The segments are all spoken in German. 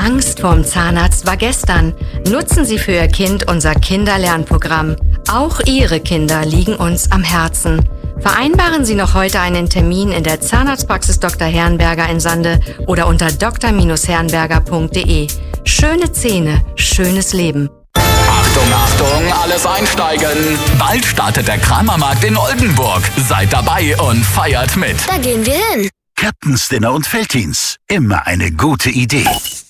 Angst vorm Zahnarzt war gestern. Nutzen Sie für Ihr Kind unser Kinderlernprogramm. Auch Ihre Kinder liegen uns am Herzen. Vereinbaren Sie noch heute einen Termin in der Zahnarztpraxis Dr. Herrenberger in Sande oder unter dr-herrenberger.de. Schöne Zähne, schönes Leben. Achtung, Achtung, alles einsteigen. Bald startet der Kramermarkt in Oldenburg. Seid dabei und feiert mit. Da gehen wir hin. Captain's Dinner und Veltins. Immer eine gute Idee.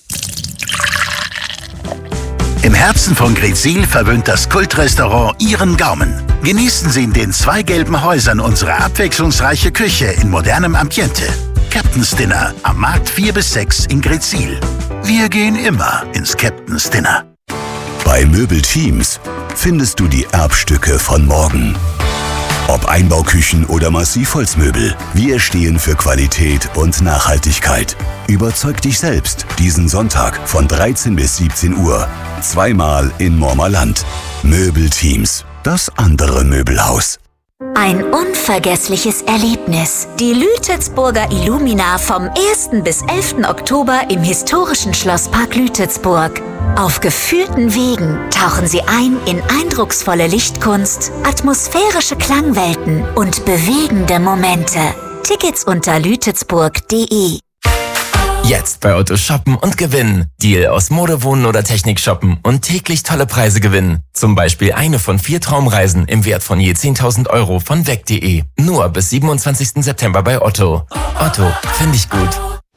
Im Herzen von Greetsiel verwöhnt das Kultrestaurant Ihren Gaumen. Genießen Sie in den 2 gelben Häusern unsere abwechslungsreiche Küche in modernem Ambiente. Captain's Dinner am Markt 4 bis 6 in Greetsiel. Wir gehen immer ins Captain's Dinner. Bei Möbelteams findest du die Erbstücke von morgen. Ob Einbauküchen oder Massivholzmöbel, wir stehen für Qualität und Nachhaltigkeit. Überzeug dich selbst diesen Sonntag von 13 bis 17 Uhr. Zweimal in Mormerland. Möbelteams, das andere Möbelhaus. Ein unvergessliches Erlebnis. Die Lütetsburger Illumina vom 1. bis 11. Oktober im historischen Schlosspark Lütetsburg. Auf geführten Wegen tauchen Sie ein in eindrucksvolle Lichtkunst, atmosphärische Klangwelten und bewegende Momente. Tickets unter lütetsburg.de. Jetzt bei Otto shoppen und gewinnen. Deal aus Mode, Wohnen oder Technik shoppen und täglich tolle Preise gewinnen. Zum Beispiel eine von 4 Traumreisen im Wert von je 10.000 Euro von weg.de. Nur bis 27. September bei Otto. Otto, finde ich gut.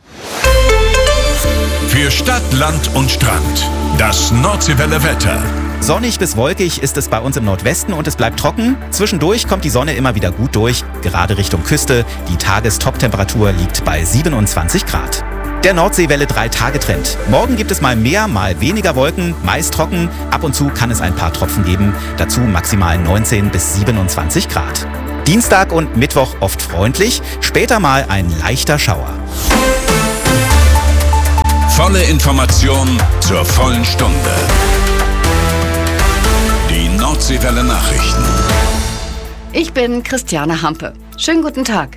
Für Stadt, Land und Strand. Das Nordseewelle Wetter. Sonnig bis wolkig ist es bei uns im Nordwesten und es bleibt trocken. Zwischendurch kommt die Sonne immer wieder gut durch, gerade Richtung Küste. Die Tagestoptemperatur liegt bei 27 Grad. Der Nordseewelle 3-Tage-Trend. Morgen gibt es mal mehr, mal weniger Wolken, meist trocken. Ab und zu kann es ein paar Tropfen geben. Dazu maximal 19 bis 27 Grad. Dienstag und Mittwoch oft freundlich, später mal ein leichter Schauer. Volle Information zur vollen Stunde. Die Nordseewelle Nachrichten. Ich bin Christiane Hampe. Schönen guten Tag.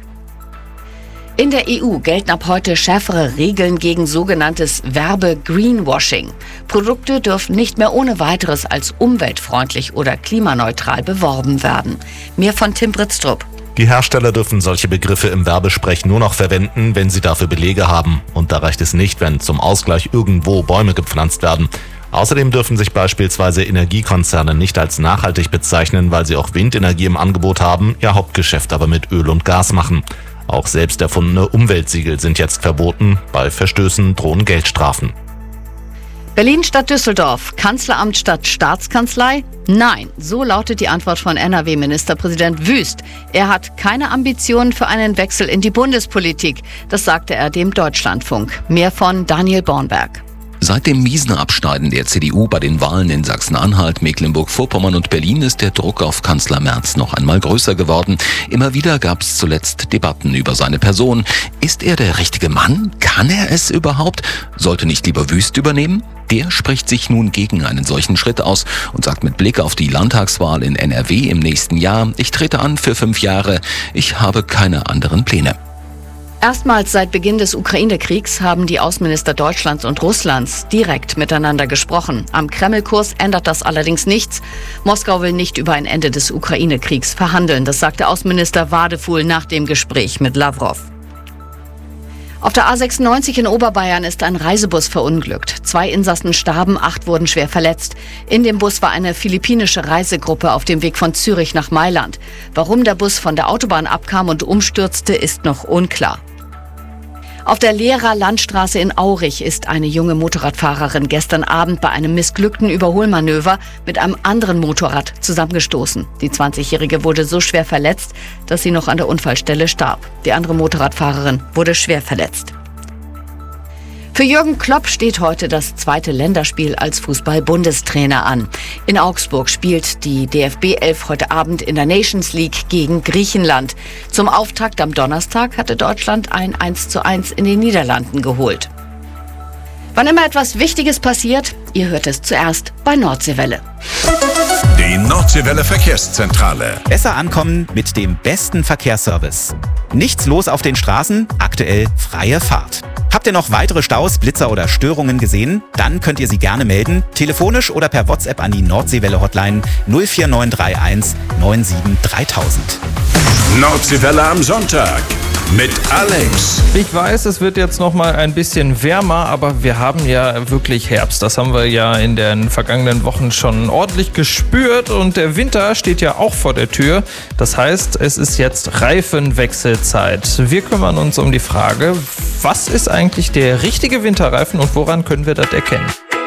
In der EU gelten ab heute schärfere Regeln gegen sogenanntes Werbe-Greenwashing. Produkte dürfen nicht mehr ohne weiteres als umweltfreundlich oder klimaneutral beworben werden. Mehr von Tim Britztrup. Die Hersteller dürfen solche Begriffe im Werbesprech nur noch verwenden, wenn sie dafür Belege haben. Und da reicht es nicht, wenn zum Ausgleich irgendwo Bäume gepflanzt werden. Außerdem dürfen sich beispielsweise Energiekonzerne nicht als nachhaltig bezeichnen, weil sie auch Windenergie im Angebot haben, ihr Hauptgeschäft aber mit Öl und Gas machen. Auch selbst erfundene Umweltsiegel sind jetzt verboten. Bei Verstößen drohen Geldstrafen. Berlin statt Düsseldorf, Kanzleramt statt Staatskanzlei? Nein, so lautet die Antwort von NRW-Ministerpräsident Wüst. Er hat keine Ambitionen für einen Wechsel in die Bundespolitik. Das sagte er dem Deutschlandfunk. Mehr von Daniel Bornberg. Seit dem miesen Abschneiden der CDU bei den Wahlen in Sachsen-Anhalt, Mecklenburg-Vorpommern und Berlin ist der Druck auf Kanzler Merz noch einmal größer geworden. Immer wieder gab es zuletzt Debatten über seine Person. Ist er der richtige Mann? Kann er es überhaupt? Sollte nicht lieber Wüst übernehmen? Der spricht sich nun gegen einen solchen Schritt aus und sagt mit Blick auf die Landtagswahl in NRW im nächsten Jahr: Ich trete an für 5 Jahre. Ich habe keine anderen Pläne. Erstmals seit Beginn des Ukraine-Kriegs haben die Außenminister Deutschlands und Russlands direkt miteinander gesprochen. Am Kreml-Kurs ändert das allerdings nichts. Moskau will nicht über ein Ende des Ukraine-Kriegs verhandeln. Das sagte Außenminister Wadefuhl nach dem Gespräch mit Lavrov. Auf der A96 in Oberbayern ist ein Reisebus verunglückt. 2 Insassen starben, 8 wurden schwer verletzt. In dem Bus war eine philippinische Reisegruppe auf dem Weg von Zürich nach Mailand. Warum der Bus von der Autobahn abkam und umstürzte, ist noch unklar. Auf der Lehrer Landstraße in Aurich ist eine junge Motorradfahrerin gestern Abend bei einem missglückten Überholmanöver mit einem anderen Motorrad zusammengestoßen. Die 20-Jährige wurde so schwer verletzt, dass sie noch an der Unfallstelle starb. Die andere Motorradfahrerin wurde schwer verletzt. Für Jürgen Klopp steht heute das 2. Länderspiel als Fußball-Bundestrainer an. In Augsburg spielt die DFB-11 heute Abend in der Nations League gegen Griechenland. Zum Auftakt am Donnerstag hatte Deutschland ein 1:1 in den Niederlanden geholt. Wann immer etwas Wichtiges passiert, ihr hört es zuerst bei Nordseewelle. Die Nordseewelle Verkehrszentrale. Besser ankommen mit dem besten Verkehrsservice. Nichts los auf den Straßen, aktuell freie Fahrt. Habt ihr noch weitere Staus, Blitzer oder Störungen gesehen? Dann könnt ihr sie gerne melden, telefonisch oder per WhatsApp an die Nordseewelle-Hotline 04931 97 3000. Nordseewelle am Sonntag mit Alex. Ich weiß, es wird jetzt noch mal ein bisschen wärmer, aber wir haben ja wirklich Herbst. Das haben wir ja in den vergangenen Wochen schon ordentlich gespürt und der Winter steht ja auch vor der Tür. Das heißt, es ist jetzt Reifenwechselzeit. Wir kümmern uns um die Frage, was ist eigentlich der richtige Winterreifen und woran können wir das erkennen?